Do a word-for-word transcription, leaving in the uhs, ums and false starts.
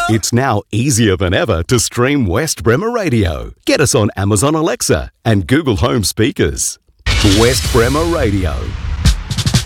It's now easier than ever to stream West Bremer Radio. Get us on Amazon Alexa and Google Home speakers. West Bremer Radio.